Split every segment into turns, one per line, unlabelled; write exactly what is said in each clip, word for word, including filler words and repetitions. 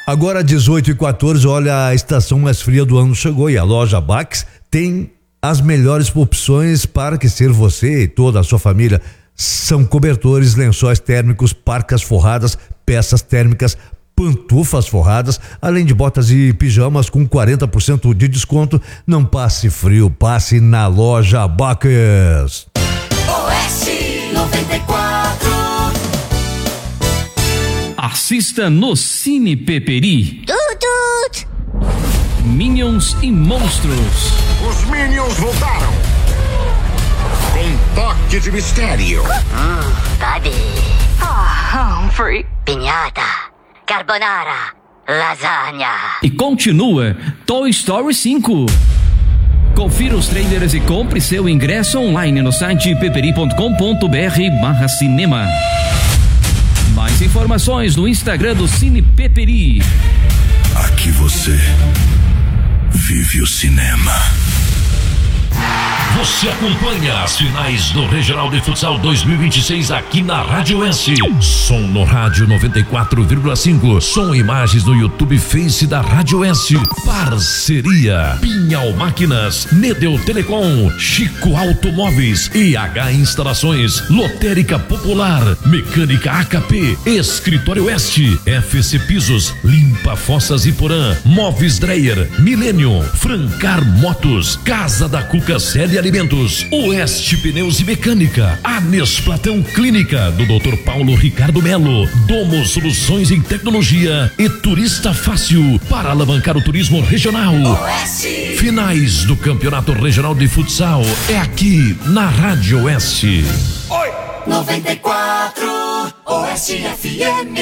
Agora dezoito e quatorze, olha, a estação mais fria do ano chegou e a loja Bax tem as melhores opções para aquecer você e toda a sua família. São cobertores, lençóis térmicos, parcas forradas, peças térmicas, pantufas forradas, além de botas e pijamas com quarenta por cento de desconto. Não passe frio, passe na loja Bax.
Oeste noventa e quatro.
Assista no Cine Peperi.
Tut,
Minions e Monstros.
Os Minions voltaram. Com toque de mistério.
Hum, Buddy.
Ah, Humphrey.
Pinhata. Carbonara. Lasagna.
E continua Toy Story cinco. Confira os trailers e compre seu ingresso online no site peperi ponto com ponto br barra cinema. Mais informações no Instagram do Cine Peperi.
Aqui você vive o cinema.
Você acompanha as finais do Regional de Futsal dois mil e vinte e seis aqui na Rádio S. Som no rádio noventa e quatro vírgula cinco. Som e imagens no YouTube Face da Rádio S. Parceria Pinhal Máquinas, Nedel Telecom, Chico Automóveis, I H Instalações, Lotérica Popular, Mecânica A K P, Escritório Oeste, F C Pisos, Limpa Fossas e Porã, Móveis Dreyer, Milênio, Francar Motos, Casa da Cuca Série Alimentos, Oeste Pneus e Mecânica, Anes Platão Clínica do doutor Paulo Ricardo Melo, Domo Soluções em Tecnologia e Turista Fácil para alavancar o turismo regional.
Oeste.
Finais do Campeonato Regional de Futsal é aqui na Rádio Oeste.
Oi. noventa e quatro Oeste F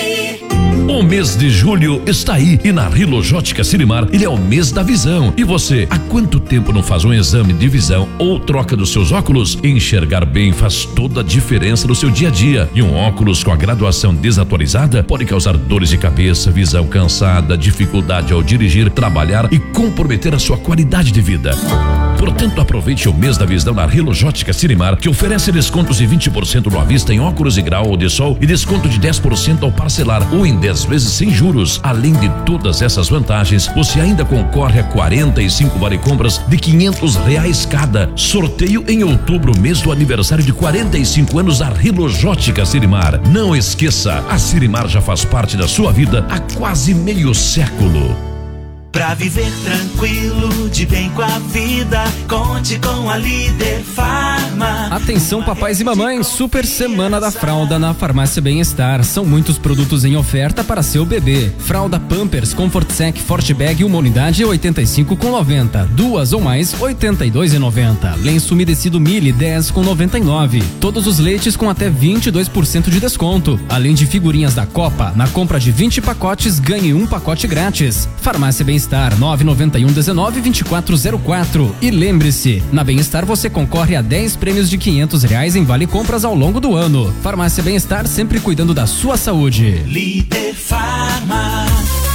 M.
O mês de julho está aí e na Rilojótica Cinemar ele é o mês da visão. E você, há quanto tempo não faz um exame de visão ou troca dos seus óculos? Enxergar bem faz toda a diferença no seu dia a dia. E um óculos com a graduação desatualizada pode causar dores de cabeça, visão cansada, dificuldade ao dirigir, trabalhar e comprometer a sua qualidade de vida. Portanto, aproveite o mês da visão na Rilojótica Cinemar, que oferece descontos de vinte por cento no à vista em óculos de grau ou de sol e desconto de dez por cento ao parcelar ou em dez vezes sem juros. Além de todas essas vantagens, você ainda concorre a quarenta e cinco vale compras de quinhentos reais cada. Sorteio em outubro, mês do aniversário de quarenta e cinco anos da Rilojótica Cinemar. Não esqueça, a Cinemar já faz parte da sua vida há quase meio século.
Pra viver tranquilo, de bem com a vida, conte com a Líder Farma.
Atenção papais e mamães, super semana da fralda na Farmácia Bem-Estar. São muitos produtos em oferta para seu bebê. Fralda Pampers, Comfort Sec, Forte Bag, uma unidade oitenta e cinco com noventa. Duas ou mais, oitenta e dois e noventa. Lenço umedecido Mili, dez com noventa e nove. Todos os leites com até vinte e dois por cento de desconto. Além de figurinhas da Copa, na compra de vinte pacotes, ganhe um pacote grátis. Farmácia Bem-Estar. nove nove um dezenove vinte e quatro zero quatro. E lembre-se, na Bem-Estar você concorre a dez prêmios de quinhentos reais em vale compras ao longo do ano. Farmácia Bem-Estar, sempre cuidando da sua saúde.
Líder Farma.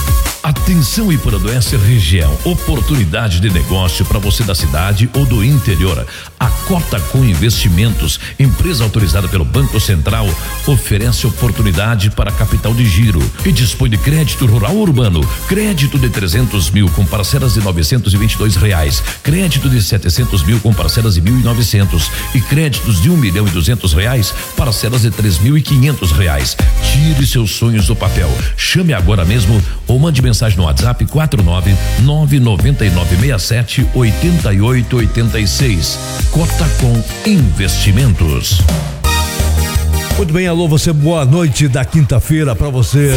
Atenção Ipuranduense região, oportunidade de negócio para você da cidade ou do interior. A Cotacom Investimentos, empresa autorizada pelo Banco Central, oferece oportunidade para capital de giro e dispõe de crédito rural urbano, crédito de trezentos mil com parcelas de novecentos e vinte e dois reais, crédito de setecentos mil com parcelas de mil e novecentos e créditos de um milhão e duzentos reais, parcelas de três mil e quinhentos reais. Tire seus sonhos do papel. Chame agora mesmo ou mande mensagem no WhatsApp quatro nove nove nove nove seis sete oito oito oito seis. Cotacom Investimentos.
Muito bem, alô, você, boa noite da quinta-feira pra você.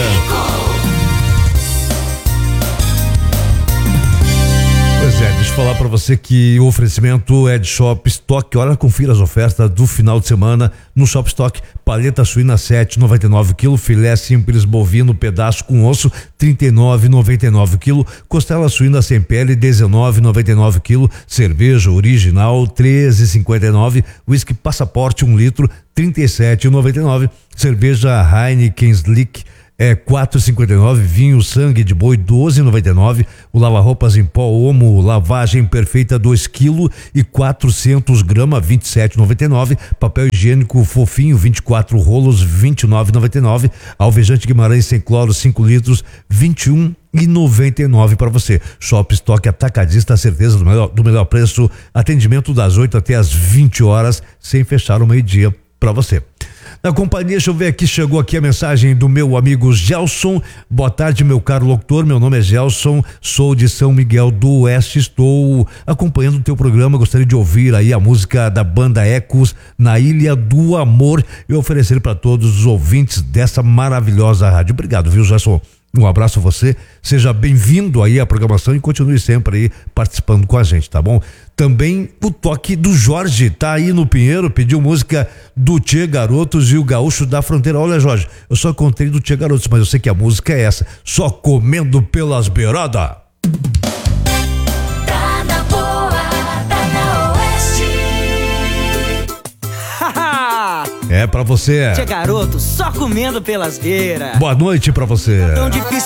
Pois é, deixa eu falar pra você que o oferecimento é de Shop Stock. Olha, confira as ofertas do final de semana no Shop Stock. Paleta suína sete e noventa e nove quilo, filé simples bovino pedaço com osso trinta e nove e noventa e nove quilo, costela suína sem pele dezenove e noventa e nove quilo, cerveja original treze e cinquenta e nove, whisky Passaporte um litro trinta e sete e noventa e nove, cerveja Heineken Slick é quatro e cinquenta e nove, vinho sangue de boi doze e noventa e nove, o lava-roupas em pó Omo lavagem perfeita dois quilos e quatrocentos gramas vinte e sete e noventa e nove, papel higiênico fofinho vinte e quatro rolos vinte e nove e noventa e nove, alvejante Guimarães sem cloro cinco litros vinte e um e noventa e nove para você. Shop Stock Atacadista, certeza do melhor, do melhor preço, atendimento das oito até as vinte horas, sem fechar o meio-dia para você. Na companhia, deixa eu ver aqui, chegou aqui a mensagem do meu amigo Gelson. Boa tarde, meu caro locutor, meu nome é Gelson, sou de São Miguel do Oeste, estou acompanhando o teu programa, gostaria de ouvir aí a música da banda Ecos, Na Ilha do Amor, e oferecer para todos os ouvintes dessa maravilhosa rádio. Obrigado, viu, Gelson? Um abraço a você, seja bem-vindo aí à programação e continue sempre aí participando com a gente, tá bom? Também o toque do Jorge, tá aí no Pinheiro, pediu música do Tchê Garotos e o Gaúcho da Fronteira. Olha, Jorge, eu só contei do Tchê Garotos, mas eu sei que a música é essa, Só Comendo Pelas Beiradas.
Tá na boa, tá na Oeste.
É pra você.
Tchê Garoto, só comendo pelas beiras.
Boa noite pra você.
Tão difícil